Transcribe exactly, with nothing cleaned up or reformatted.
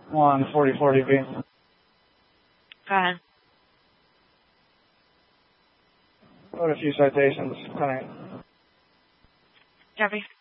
one forty forty B. Go ahead. What a few citations. All right. Copy.